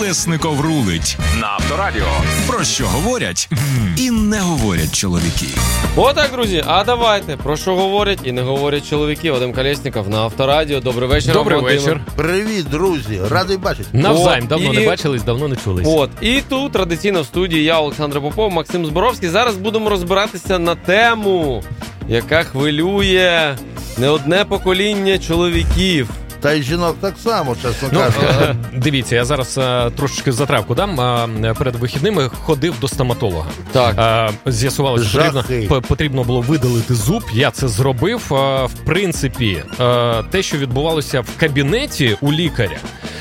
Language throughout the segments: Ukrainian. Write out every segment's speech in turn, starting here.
Колєсников рулить на Авторадіо. Про що говорять і не говорять чоловіки. Отак, друзі, а давайте, про що говорять і не говорять чоловіки. Вадим Колєсніков на Авторадіо. Добрий вечір. Добрий Вадим. вечір. Привіт, друзі. Радий бачити. Навзаєм, давно не бачились, давно не чулись. От, і тут традиційно в студії я, Олександр Попов, Максим Зборовський. Зараз будемо розбиратися на тему, яка хвилює не одне покоління чоловіків. Та й жінок так само, чесно кажучи. Дивіться, я зараз трошечки затравку дам. Перед вихідними ходив до стоматолога. Так. З'ясувалося, що потрібно було видалити зуб. Я це зробив. В принципі, те, що відбувалося в кабінеті у лікаря,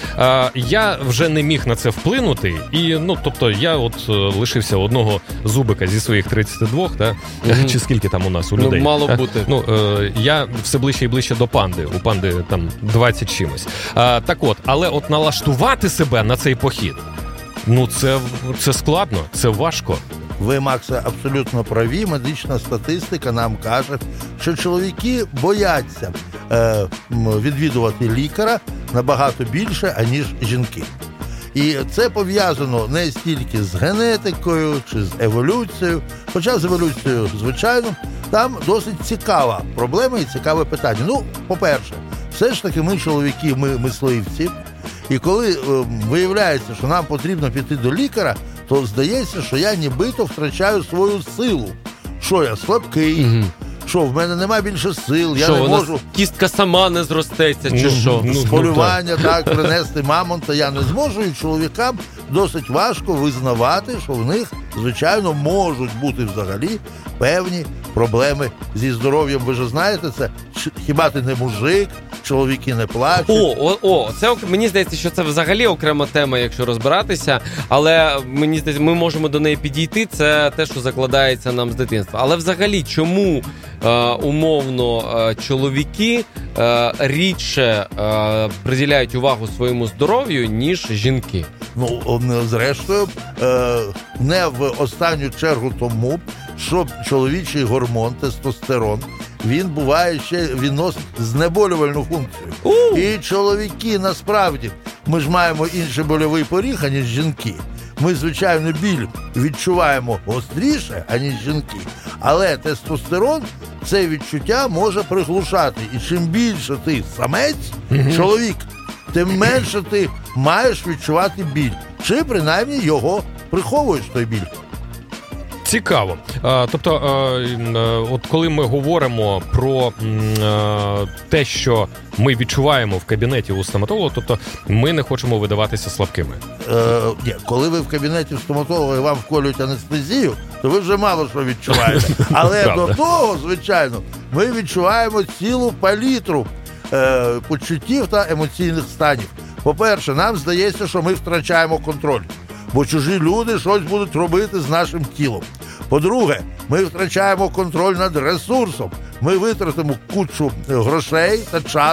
я вже не міг на це вплинути. І, тобто, я лишився одного зубика зі своїх 32, чи скільки там у нас у людей. Мало бути. Я все ближче і ближче до панди. У панди там 20 чимось. Так от, але налаштувати себе на цей похід, це складно, це важко. Ви, Максе, абсолютно праві. Медична статистика нам каже, що чоловіки бояться відвідувати лікаря набагато більше, аніж жінки. І це пов'язано не стільки з генетикою чи з еволюцією, хоча з еволюцією, звичайно, там досить цікава проблема і цікаве питання. По-перше, все ж таки ми чоловіки, ми мисливці, і коли виявляється, що нам потрібно піти до лікаря, то здається, що я нібито втрачаю свою силу. Що я слабкий, що в мене немає більше сил, я не можу... Кістка сама не зростеться, чи що? З полювання, принести мамонта я не зможу, і чоловікам досить важко визнавати, що в них, звичайно, можуть бути взагалі певні проблеми зі здоров'ям. Ви ж знаєте це, хіба ти не мужик, чоловіки не плачуть. Це мені здається, що це взагалі окрема тема, якщо розбиратися, але мені здається, ми можемо до неї підійти, це те, що закладається нам з дитинства. Але взагалі, чому умовно чоловіки рідше приділяють увагу своєму здоров'ю, ніж жінки? Зрештою, не в останню чергу тому, що чоловічий гормон, тестостерон, він носить знеболювальну функцію. І чоловіки, насправді, ми ж маємо інший больовий поріг, аніж жінки. Ми, звичайно, біль відчуваємо гостріше, аніж жінки. Але тестостерон це відчуття може приглушати. І чим більше ти самець, чоловік, тим менше ти маєш відчувати біль. Чи, принаймні, його приховуєш, той біль. Цікаво. Тобто, от коли ми говоримо про те, що ми відчуваємо в кабінеті у стоматолога, тобто ми не хочемо видаватися слабкими. Ні, коли ви в кабінеті стоматолога і вам вколюють анестезію, то ви вже мало що відчуваєте. Але до того, звичайно, ми відчуваємо цілу палітру почуттів та емоційних станів. По-перше, нам здається, що ми втрачаємо контроль, бо чужі люди щось будуть робити з нашим тілом. По-друге, ми втрачаємо контроль над ресурсом. Ми витратимо кучу грошей та час